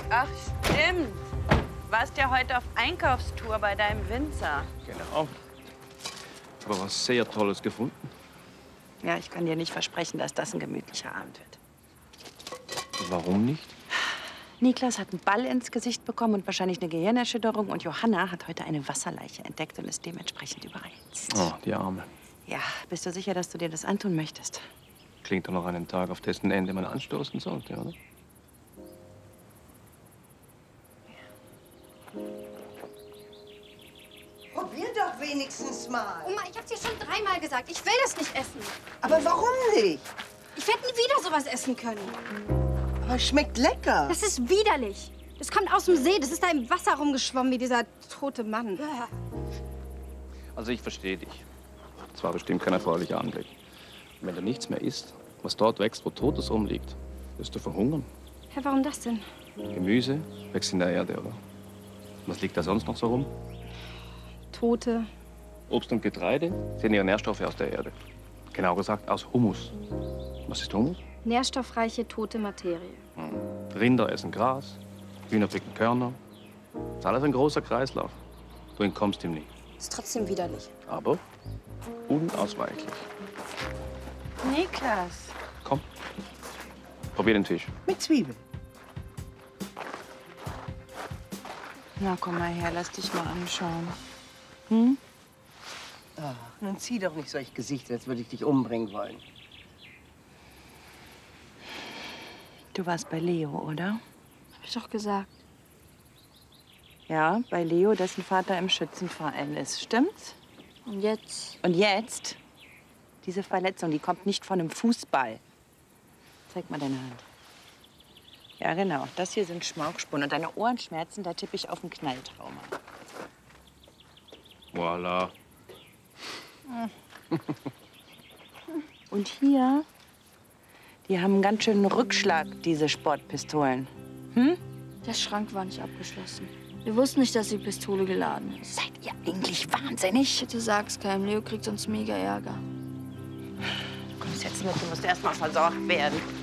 Ach, stimmt. Du warst ja heute auf Einkaufstour bei deinem Winzer. Genau. Aber was sehr Tolles gefunden. Ja, ich kann dir nicht versprechen, dass das ein gemütlicher Abend wird. Warum nicht? Niklas hat einen Ball ins Gesicht bekommen und wahrscheinlich eine Gehirnerschütterung. Und Johanna hat heute eine Wasserleiche entdeckt und ist dementsprechend überreizt. Oh, die Arme. Ja, bist du sicher, dass du dir das antun möchtest? Klingt doch noch einen Tag, auf dessen Ende man anstoßen sollte, oder? Probier doch wenigstens mal. Oma, ich hab's dir schon 3-mal gesagt. Ich will das nicht essen. Aber warum nicht? Ich werde nie wieder sowas essen können. Aber es schmeckt lecker. Das ist widerlich. Das kommt aus dem See. Das ist da im Wasser rumgeschwommen wie dieser tote Mann. Also ich verstehe dich. Es war bestimmt kein erfreulicher Anblick. Und wenn du nichts mehr isst, was dort wächst, wo Totes rumliegt, wirst du verhungern. Hä, warum das denn? Gemüse wächst in der Erde, oder? Was liegt da sonst noch so rum? Tote. Obst und Getreide ziehen ihre Nährstoffe aus der Erde. Genau gesagt aus Humus. Was ist Humus? Nährstoffreiche, tote Materie. Rinder essen Gras, Hühner picken Körner. Das ist alles ein großer Kreislauf. Du entkommst ihm nie. Ist trotzdem widerlich. Aber unausweichlich. Niklas. Komm, probier den Tisch. Mit Zwiebeln. Na, komm mal her, lass dich mal anschauen. Ah, nun zieh doch nicht solch Gesichter, als würde ich dich umbringen wollen. Du warst bei Leo, oder? Hab ich doch gesagt. Ja, bei Leo, dessen Vater im Schützenverein ist. Stimmt's? Und jetzt? Und jetzt? Diese Verletzung, die kommt nicht von einem Fußball. Zeig mal deine Hand. Ja, genau. Das hier sind Schmaukspuren. Und deine Ohrenschmerzen, da tippe ich auf ein Knalltrauma. Voilà. Und hier, die haben einen ganz schönen Rückschlag, diese Sportpistolen. Der Schrank war nicht abgeschlossen. Wir wussten nicht, dass die Pistole geladen ist. Seid ihr eigentlich wahnsinnig? Bitte sag's keinem. Leo kriegt sonst mega Ärger. Du kommst jetzt mit, du musst erst mal versorgt werden.